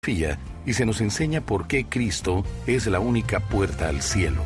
Y se nos enseña por qué Cristo es la única puerta al cielo.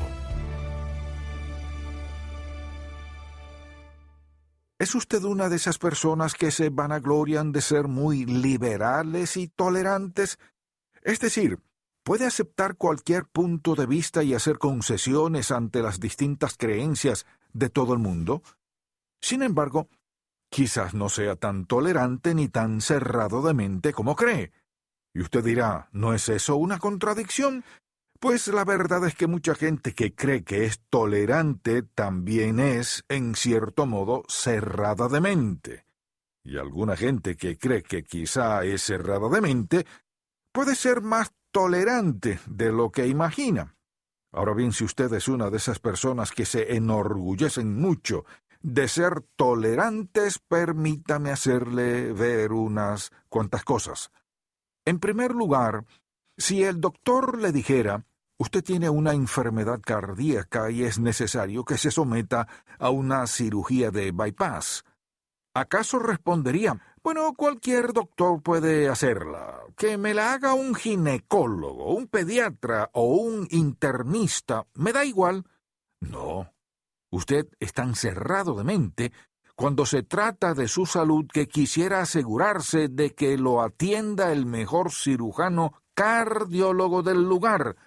¿Es usted una de esas personas que se vanaglorian de ser muy liberales y tolerantes? Es decir, ¿puede aceptar cualquier punto de vista y hacer concesiones ante las distintas creencias de todo el mundo? Sin embargo, quizás no sea tan tolerante ni tan cerrado de mente como cree. Y usted dirá, ¿no es eso una contradicción? Pues la verdad es que mucha gente que cree que es tolerante también es, en cierto modo, cerrada de mente. Y alguna gente que cree que quizá es cerrada de mente puede ser más tolerante de lo que imagina. Ahora bien, si usted es una de esas personas que se enorgullecen mucho de ser tolerantes, permítame hacerle ver unas cuantas cosas. En primer lugar, si el doctor le dijera, usted tiene una enfermedad cardíaca y es necesario que se someta a una cirugía de bypass, ¿acaso respondería, bueno, cualquier doctor puede hacerla, que me la haga un ginecólogo, un pediatra o un internista, me da igual? No, usted es tan cerrado de mente cuando se trata de su salud que quisiera asegurarse de que lo atienda el mejor cirujano cardiólogo del lugar,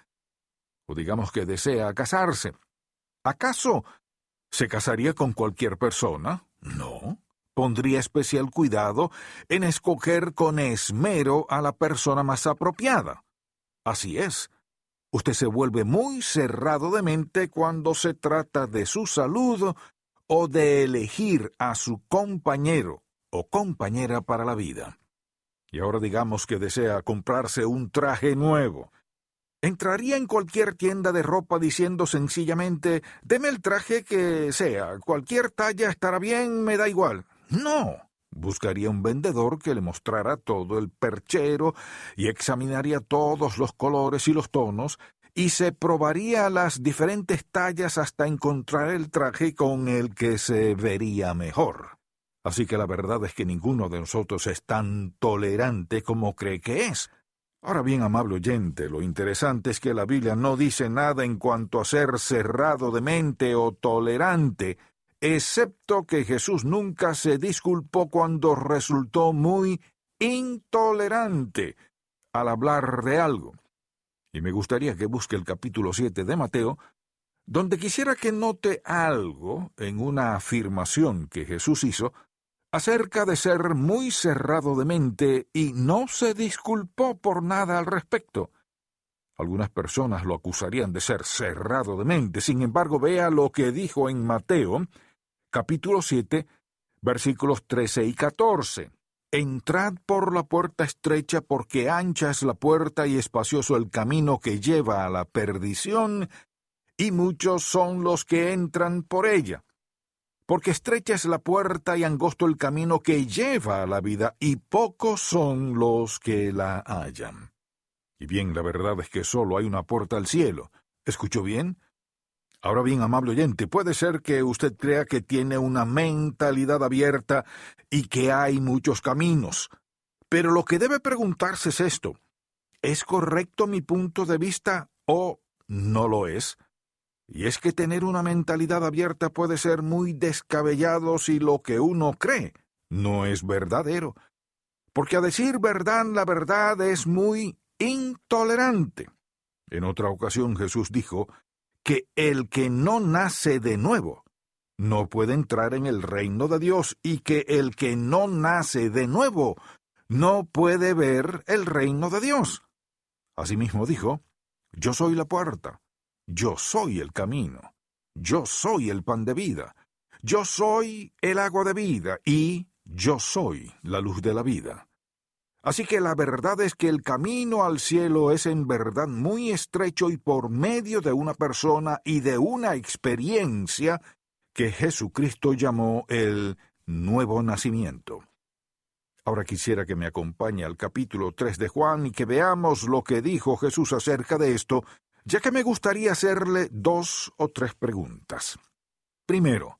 o digamos que desea casarse. ¿Acaso se casaría con cualquier persona? No. Pondría especial cuidado en escoger con esmero a la persona más apropiada. Así es. Usted se vuelve muy cerrado de mente cuando se trata de su salud o de elegir a su compañero o compañera para la vida. Y ahora digamos que desea comprarse un traje nuevo. ¿Entraría en cualquier tienda de ropa diciendo sencillamente, deme el traje que sea, cualquier talla estará bien, me da igual? No. Buscaría un vendedor que le mostrara todo el perchero y examinaría todos los colores y los tonos, y se probaría las diferentes tallas hasta encontrar el traje con el que se vería mejor. Así que la verdad es que ninguno de nosotros es tan tolerante como cree que es. Ahora bien, amable oyente, lo interesante es que la Biblia no dice nada en cuanto a ser cerrado de mente o tolerante, excepto que Jesús nunca se disculpó cuando resultó muy intolerante al hablar de algo. Y me gustaría que busque el capítulo 7 de Mateo, donde quisiera que note algo en una afirmación que Jesús hizo acerca de ser muy cerrado de mente y no se disculpó por nada al respecto. Algunas personas lo acusarían de ser cerrado de mente. Sin embargo, vea lo que dijo en Mateo, capítulo 7, versículos 13 y 14. Entrad por la puerta estrecha, porque ancha es la puerta y espacioso el camino que lleva a la perdición, y muchos son los que entran por ella. Porque estrecha es la puerta y angosto el camino que lleva a la vida, y pocos son los que la hallan. Y bien, la verdad es que solo hay una puerta al cielo. ¿Escuchó bien? Ahora bien, amable oyente, puede ser que usted crea que tiene una mentalidad abierta y que hay muchos caminos. Pero lo que debe preguntarse es esto: ¿es correcto mi punto de vista o no lo es? Y es que tener una mentalidad abierta puede ser muy descabellado si lo que uno cree no es verdadero. Porque a decir verdad, la verdad es muy intolerante. En otra ocasión Jesús dijo que el que no nace de nuevo no puede entrar en el reino de Dios, y que el que no nace de nuevo no puede ver el reino de Dios. Asimismo dijo, yo soy la puerta, yo soy el camino, yo soy el pan de vida, yo soy el agua de vida y yo soy la luz de la vida. Así que la verdad es que el camino al cielo es en verdad muy estrecho, y por medio de una persona y de una experiencia que Jesucristo llamó el nuevo nacimiento. Ahora quisiera que me acompañe al capítulo 3 de Juan y que veamos lo que dijo Jesús acerca de esto, ya que me gustaría hacerle 2 o 3 preguntas. Primero,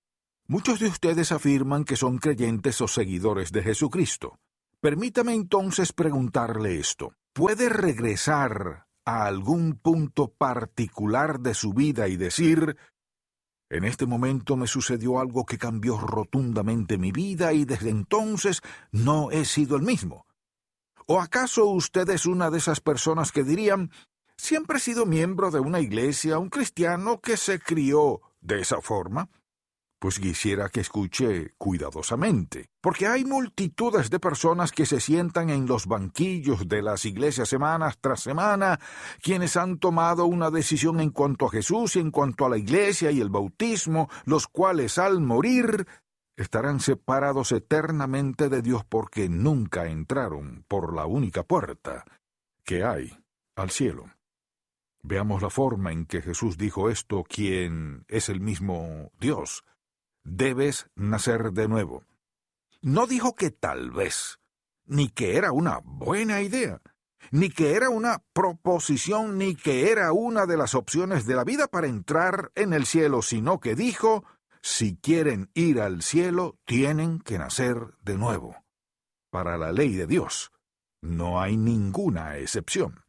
muchos de ustedes afirman que son creyentes o seguidores de Jesucristo. Permítame entonces preguntarle esto. puede regresar a algún punto particular de su vida y decir: en este momento me sucedió algo que cambió rotundamente mi vida y desde entonces no he sido el mismo? ¿O acaso usted es una de esas personas que dirían: siempre he sido miembro de una iglesia, un cristiano que se crió de esa forma? Pues quisiera que escuche cuidadosamente, porque hay multitudes de personas que se sientan en los banquillos de las iglesias semana tras semana, quienes han tomado una decisión en cuanto a Jesús y en cuanto a la iglesia y el bautismo, los cuales al morir estarán separados eternamente de Dios porque nunca entraron por la única puerta que hay al cielo. Veamos la forma en que Jesús dijo esto, quien es el mismo Dios. Debes nacer de nuevo. No dijo que tal vez, ni que era una buena idea, ni que era una proposición, ni que era una de las opciones de la vida para entrar en el cielo, sino que dijo: si quieren ir al cielo, tienen que nacer de nuevo. Para la ley de Dios, no hay ninguna excepción.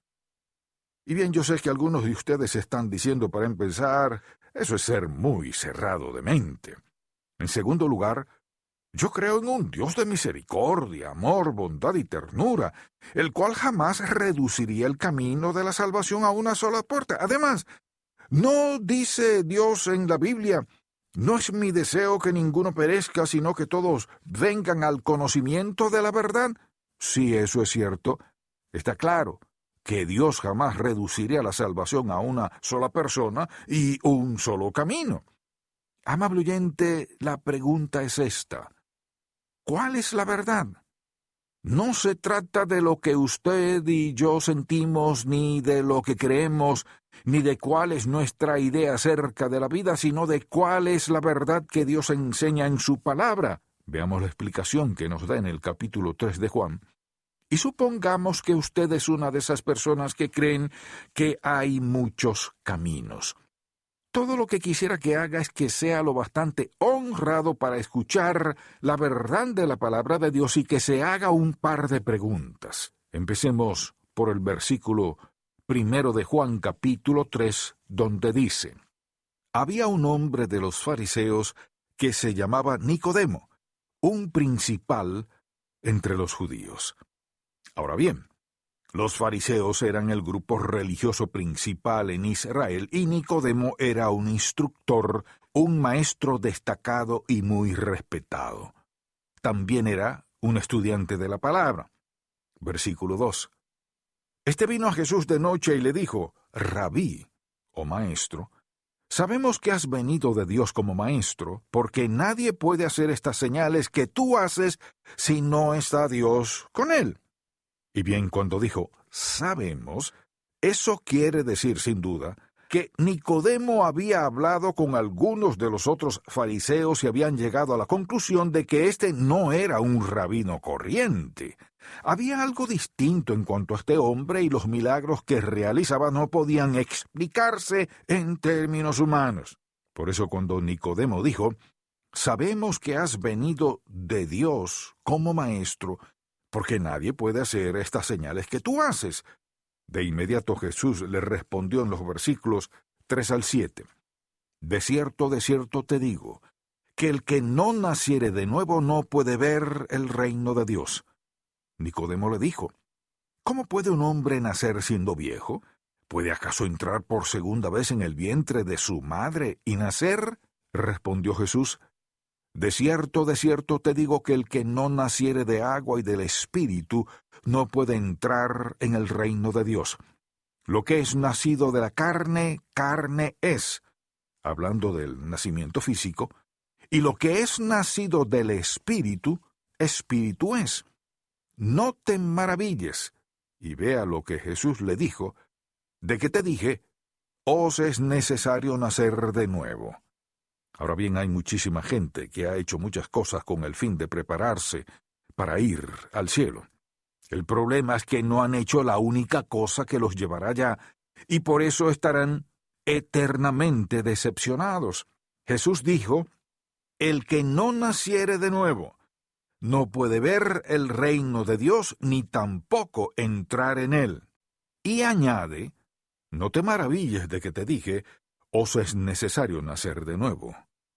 Y bien, yo sé que algunos de ustedes están diciendo para empezar: eso es ser muy cerrado de mente. En segundo lugar, yo creo en un Dios de misericordia, amor, bondad y ternura, el cual jamás reduciría el camino de la salvación a una sola puerta. Además, ¿no dice Dios en la Biblia: no es mi deseo que ninguno perezca, sino que todos vengan al conocimiento de la verdad? Si eso es cierto, está claro que Dios jamás reduciría la salvación a una sola persona y un solo camino. Amable oyente, la pregunta es esta: ¿cuál es la verdad? No se trata de lo que usted y yo sentimos, ni de lo que creemos, ni de cuál es nuestra idea acerca de la vida, sino de cuál es la verdad que Dios enseña en su palabra. Veamos la explicación que nos da en el capítulo 3 de Juan. Y supongamos que usted es una de esas personas que creen que hay muchos caminos. Todo lo que quisiera que haga es que sea lo bastante honrado para escuchar la verdad de la palabra de Dios y que se haga un par de preguntas. Empecemos por el versículo 1 de Juan capítulo 3, donde dice: había un hombre de los fariseos que se llamaba Nicodemo, un principal entre los judíos. Ahora bien, los fariseos eran el grupo religioso principal en Israel y Nicodemo era un instructor, un maestro destacado y muy respetado. También era un estudiante de la palabra. Versículo 2. Este vino a Jesús de noche y le dijo: Rabí, o maestro, sabemos que has venido de Dios como maestro, porque nadie puede hacer estas señales que tú haces si no está Dios con él. Y bien, cuando dijo sabemos, eso quiere decir sin duda que Nicodemo había hablado con algunos de los otros fariseos y habían llegado a la conclusión de que éste no era un rabino corriente. Había algo distinto en cuanto a este hombre y los milagros que realizaba no podían explicarse en términos humanos. Por eso cuando Nicodemo dijo: sabemos que has venido de Dios como maestro, porque nadie puede hacer estas señales que tú haces. De inmediato Jesús le respondió en los versículos 3 al 7. De cierto te digo, que el que no naciere de nuevo no puede ver el reino de Dios. Nicodemo le dijo: ¿cómo puede un hombre nacer siendo viejo? ¿Puede acaso entrar por segunda vez en el vientre de su madre y nacer? Respondió Jesús: de cierto te digo que el que no naciere de agua y del Espíritu no puede entrar en el reino de Dios. Lo que es nacido de la carne, carne es, hablando del nacimiento físico, y lo que es nacido del Espíritu, espíritu es. No te maravilles, y vea lo que Jesús le dijo, de que te dije: os es necesario nacer de nuevo. Ahora bien, hay muchísima gente que ha hecho muchas cosas con el fin de prepararse para ir al cielo. El problema es que no han hecho la única cosa que los llevará allá, y por eso estarán eternamente decepcionados. Jesús dijo: el que no naciere de nuevo no puede ver el reino de Dios ni tampoco entrar en él. Y añade, no te maravilles de que te dije, os es necesario nacer de nuevo.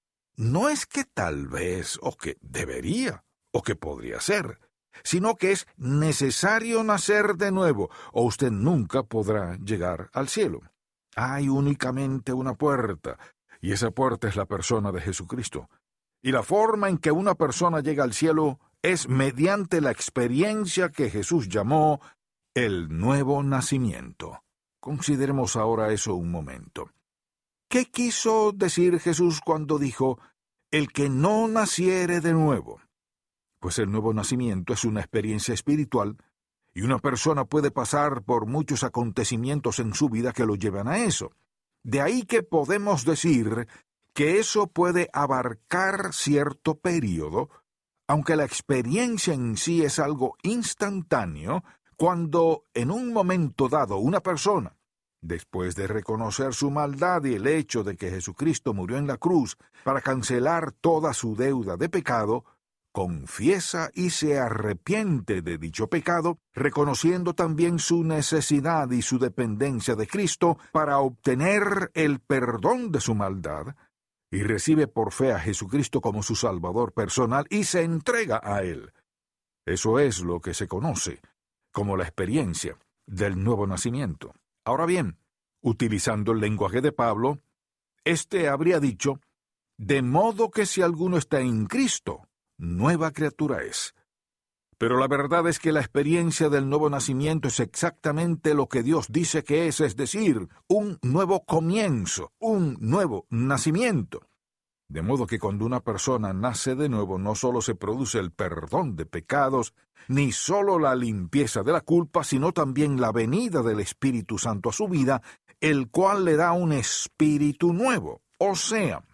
No es que tal vez, o que debería, o que podría ser, sino que es necesario nacer de nuevo, o usted nunca podrá llegar al cielo. Hay únicamente una puerta, y esa puerta es la persona de Jesucristo. Y la forma en que una persona llega al cielo es mediante la experiencia que Jesús llamó el nuevo nacimiento. Consideremos ahora eso un momento. ¿Qué quiso decir Jesús cuando dijo, el que no naciere de nuevo? Pues el nuevo nacimiento es una experiencia espiritual, y una persona puede pasar por muchos acontecimientos en su vida que lo llevan a eso. De ahí que podemos decir que eso puede abarcar cierto período, aunque la experiencia en sí es algo instantáneo, cuando en un momento dado una persona, después de reconocer su maldad y el hecho de que Jesucristo murió en la cruz para cancelar toda su deuda de pecado, confiesa y se arrepiente de dicho pecado, reconociendo también su necesidad y su dependencia de Cristo para obtener el perdón de su maldad, y recibe por fe a Jesucristo como su Salvador personal y se entrega a Él. Eso es lo que se conoce como la experiencia del nuevo nacimiento. Ahora bien, utilizando el lenguaje de Pablo, éste habría dicho, de modo que si alguno está en Cristo, nueva criatura es. Pero la verdad es que la experiencia del nuevo nacimiento es exactamente lo que Dios dice que es decir, un nuevo comienzo, un nuevo nacimiento. De modo que cuando una persona nace de nuevo, no solo se produce el perdón de pecados, ni solo la limpieza de la culpa, sino también la venida del Espíritu Santo a su vida, el cual le da un espíritu nuevo. O sea,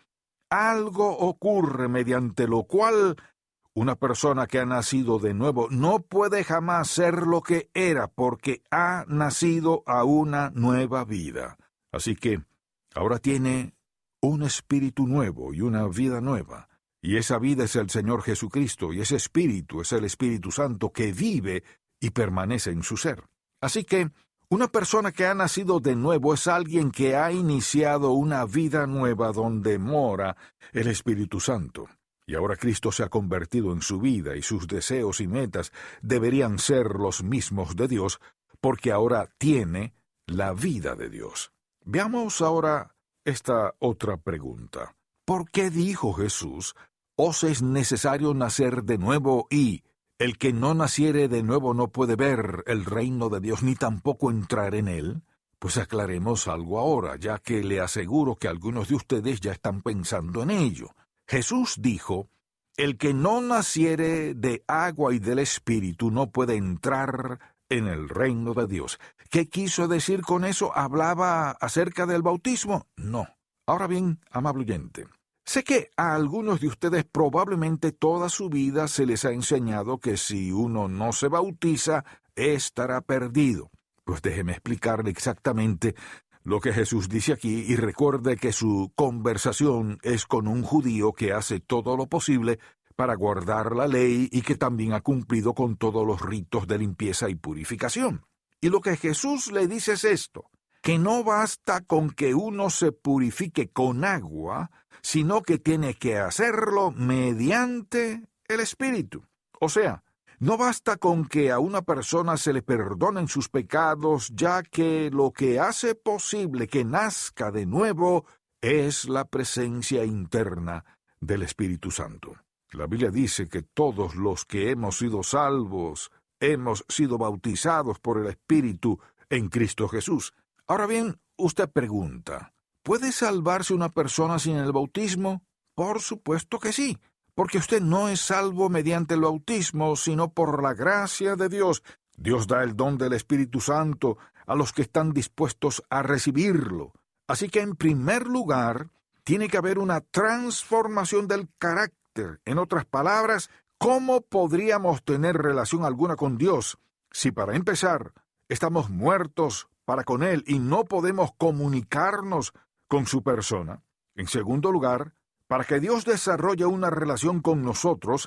algo ocurre mediante lo cual una persona que ha nacido de nuevo no puede jamás ser lo que era porque ha nacido a una nueva vida. Así que ahora tiene un espíritu nuevo y una vida nueva. Y esa vida es el Señor Jesucristo y ese espíritu es el Espíritu Santo que vive y permanece en su ser. Así que una persona que ha nacido de nuevo es alguien que ha iniciado una vida nueva donde mora el Espíritu Santo. Y ahora Cristo se ha convertido en su vida y sus deseos y metas deberían ser los mismos de Dios porque ahora tiene la vida de Dios. Veamos ahora esta otra pregunta. ¿Por qué dijo Jesús, os es necesario nacer de nuevo y el que no naciere de nuevo no puede ver el reino de Dios ni tampoco entrar en él? Pues aclaremos algo ahora, ya que le aseguro que algunos de ustedes ya están pensando en ello. Jesús dijo, el que no naciere de agua y del Espíritu no puede entrar en el reino de Dios. ¿Qué quiso decir con eso? ¿Hablaba acerca del bautismo? No. Ahora bien, amable oyente, sé que a algunos de ustedes probablemente toda su vida se les ha enseñado que si uno no se bautiza, estará perdido. Pues déjeme explicarle exactamente lo que Jesús dice aquí y recuerde que su conversación es con un judío que hace todo lo posible para guardar la ley y que también ha cumplido con todos los ritos de limpieza y purificación. Y lo que Jesús le dice es esto, que no basta con que uno se purifique con agua, sino que tiene que hacerlo mediante el Espíritu. O sea, no basta con que a una persona se le perdonen sus pecados, ya que lo que hace posible que nazca de nuevo es la presencia interna del Espíritu Santo. La Biblia dice que todos los que hemos sido salvos, hemos sido bautizados por el Espíritu en Cristo Jesús. Ahora bien, usted pregunta, ¿puede salvarse una persona sin el bautismo? Por supuesto que sí. Porque usted no es salvo mediante el bautismo, sino por la gracia de Dios. Dios da el don del Espíritu Santo a los que están dispuestos a recibirlo. Así que, en primer lugar, tiene que haber una transformación del carácter. En otras palabras, ¿cómo podríamos tener relación alguna con Dios si, para empezar, estamos muertos para con Él y no podemos comunicarnos con su persona? En segundo lugar, para que Dios desarrolle una relación con nosotros,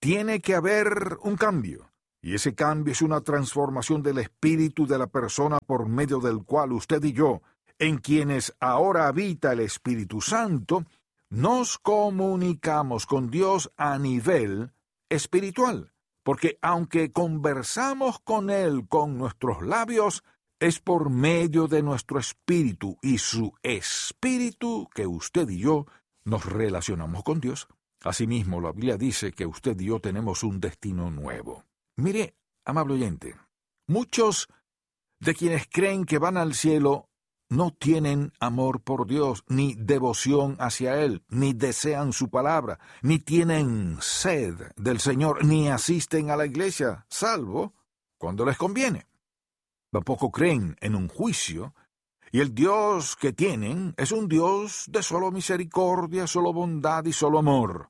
tiene que haber un cambio. Y ese cambio es una transformación del espíritu de la persona por medio del cual usted y yo, en quienes ahora habita el Espíritu Santo, nos comunicamos con Dios a nivel espiritual. Porque aunque conversamos con Él con nuestros labios, es por medio de nuestro espíritu y su espíritu que usted y yo nos relacionamos con Dios. Asimismo, la Biblia dice que usted y yo tenemos un destino nuevo. Mire, amable oyente, muchos de quienes creen que van al cielo no tienen amor por Dios, ni devoción hacia Él, ni desean su palabra, ni tienen sed del Señor, ni asisten a la iglesia, salvo cuando les conviene. Tampoco creen en un juicio, y el Dios que tienen es un Dios de solo misericordia, solo bondad y solo amor.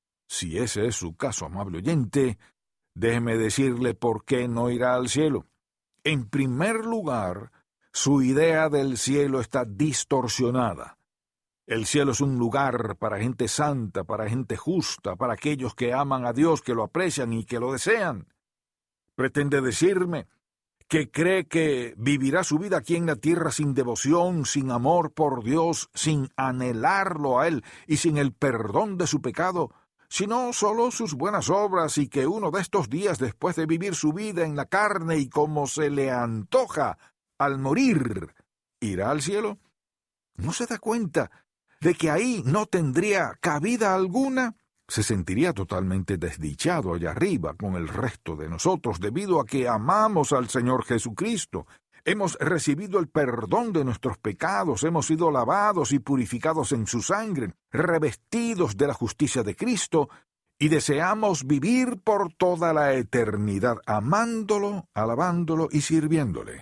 Si ese es su caso, amable oyente, déjeme decirle por qué no irá al cielo. En primer lugar, su idea del cielo está distorsionada. El cielo es un lugar para gente santa, para gente justa, para aquellos que aman a Dios, que lo aprecian y que lo desean. Pretende decirme que cree que vivirá su vida aquí en la tierra sin devoción, sin amor por Dios, sin anhelarlo a Él y sin el perdón de su pecado, sino solo sus buenas obras, y que uno de estos días, después de vivir su vida en la carne y como se le antoja, al morir, irá al cielo. ¿No se da cuenta de que ahí no tendría cabida alguna? Se sentiría totalmente desdichado allá arriba con el resto de nosotros debido a que amamos al Señor Jesucristo. Hemos recibido el perdón de nuestros pecados, hemos sido lavados y purificados en su sangre, revestidos de la justicia de Cristo, y deseamos vivir por toda la eternidad amándolo, alabándolo y sirviéndole.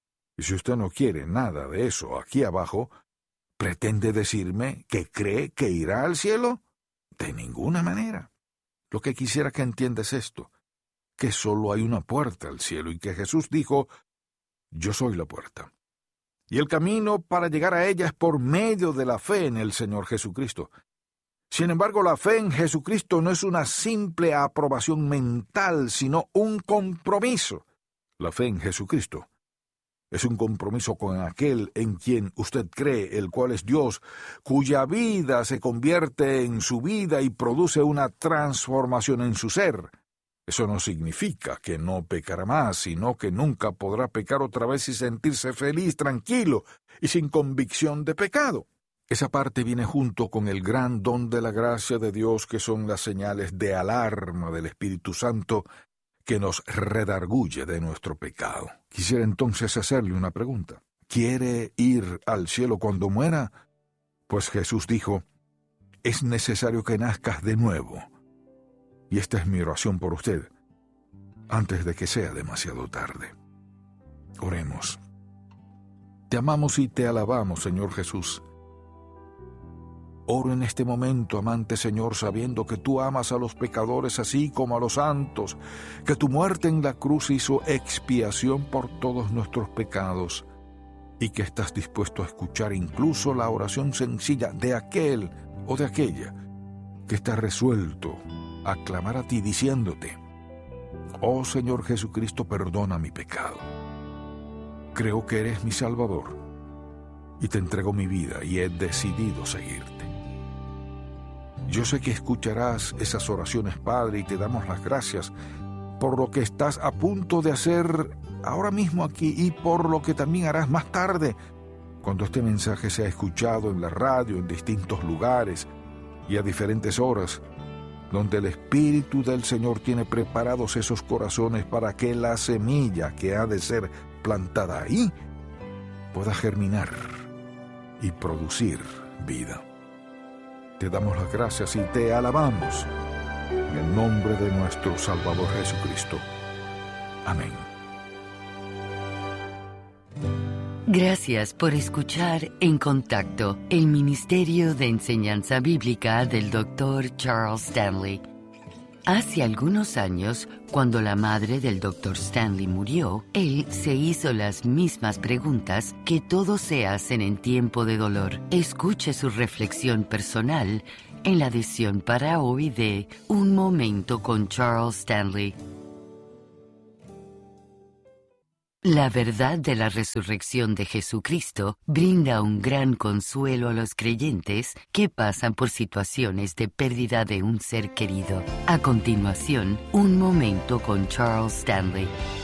Y si usted no quiere nada de eso aquí abajo, ¿pretende decirme que cree que irá al cielo? De ninguna manera. Lo que quisiera que entienda es esto, que solo hay una puerta al cielo y que Jesús dijo: yo soy la puerta. Y el camino para llegar a ella es por medio de la fe en el Señor Jesucristo. Sin embargo, la fe en Jesucristo no es una simple aprobación mental, sino un compromiso. La fe en Jesucristo es un compromiso con aquel en quien usted cree, el cual es Dios, cuya vida se convierte en su vida y produce una transformación en su ser. Eso no significa que no pecará más, sino que nunca podrá pecar otra vez y sentirse feliz, tranquilo y sin convicción de pecado. Esa parte viene junto con el gran don de la gracia de Dios, que son las señales de alarma del Espíritu Santo que nos redarguye de nuestro pecado. Quisiera entonces hacerle una pregunta. ¿Quiere ir al cielo cuando muera? Pues Jesús dijo: es necesario que nazcas de nuevo. Y esta es mi oración por usted, antes de que sea demasiado tarde. Oremos. Te amamos y te alabamos, Señor Jesús. Oro en este momento, amante Señor, sabiendo que tú amas a los pecadores así como a los santos, que tu muerte en la cruz hizo expiación por todos nuestros pecados, y que estás dispuesto a escuchar incluso la oración sencilla de aquel o de aquella que está resuelto a clamar a ti diciéndote: oh Señor Jesucristo, perdona mi pecado. Creo que eres mi Salvador, y te entrego mi vida y he decidido seguirte. Yo sé que escucharás esas oraciones, Padre, y te damos las gracias por lo que estás a punto de hacer ahora mismo aquí y por lo que también harás más tarde, cuando este mensaje sea escuchado en la radio, en distintos lugares y a diferentes horas, donde el Espíritu del Señor tiene preparados esos corazones para que la semilla que ha de ser plantada ahí pueda germinar y producir vida. Te damos las gracias y te alabamos en el nombre de nuestro Salvador Jesucristo. Amén. Gracias por escuchar En Contacto, el Ministerio de Enseñanza Bíblica del Dr. Charles Stanley. Hace algunos años, cuando la madre del Dr. Stanley murió, él se hizo las mismas preguntas que todos se hacen en tiempo de dolor. Escuche su reflexión personal en la edición para hoy de Un Momento con Charles Stanley. La verdad de la resurrección de Jesucristo brinda un gran consuelo a los creyentes que pasan por situaciones de pérdida de un ser querido. A continuación, Un Momento con Charles Stanley.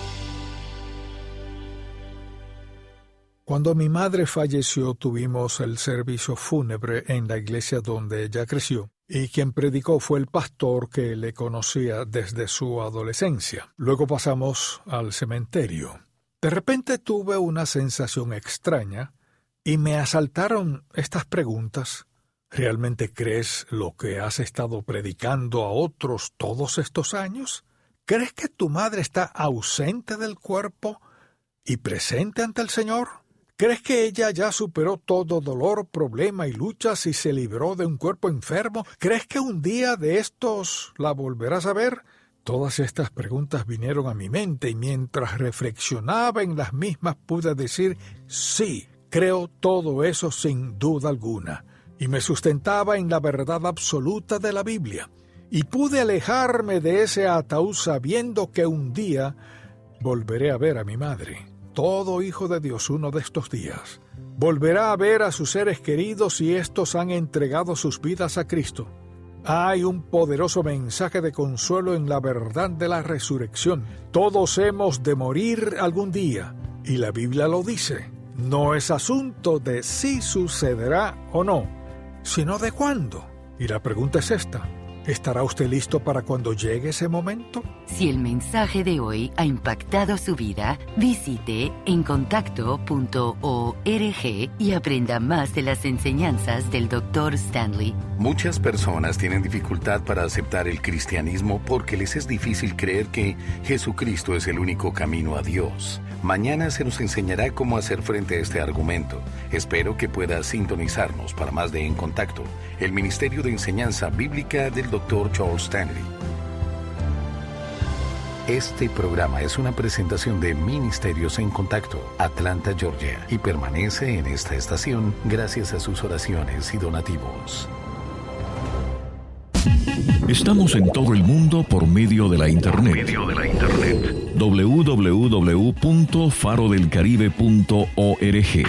Cuando mi madre falleció, tuvimos el servicio fúnebre en la iglesia donde ella creció, y quien predicó fue el pastor que le conocía desde su adolescencia. Luego pasamos al cementerio. De repente tuve una sensación extraña y me asaltaron estas preguntas. ¿Realmente crees lo que has estado predicando a otros todos estos años? ¿Crees que tu madre está ausente del cuerpo y presente ante el Señor? ¿Crees que ella ya superó todo dolor, problema y luchas y se libró de un cuerpo enfermo? ¿Crees que un día de estos la volverás a ver? Todas estas preguntas vinieron a mi mente y mientras reflexionaba en las mismas pude decir, sí, creo todo eso sin duda alguna. Y me sustentaba en la verdad absoluta de la Biblia. Y pude alejarme de ese ataúd sabiendo que un día volveré a ver a mi madre. Todo hijo de Dios uno de estos días volverá a ver a sus seres queridos y estos han entregado sus vidas a Cristo. Hay un poderoso mensaje de consuelo en la verdad de la resurrección. Todos hemos de morir algún día, y la Biblia lo dice. No es asunto de si sucederá o no, sino de cuándo. Y la pregunta es esta: ¿estará usted listo para cuando llegue ese momento? Si el mensaje de hoy ha impactado su vida, visite encontacto.org y aprenda más de las enseñanzas del Dr. Stanley. Muchas personas tienen dificultad para aceptar el cristianismo porque les es difícil creer que Jesucristo es el único camino a Dios. Mañana se nos enseñará cómo hacer frente a este argumento. Espero que pueda sintonizarnos para más de En Contacto, el Ministerio de Enseñanza Bíblica del Dr. Charles Stanley. Este programa es una presentación de Ministerios en Contacto, Atlanta, Georgia, y permanece en esta estación gracias a sus oraciones y donativos. Estamos en todo el mundo por medio de la Internet. www.farodelcaribe.org.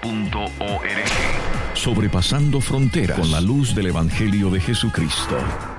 Sobrepasando fronteras con la luz del Evangelio de Jesucristo.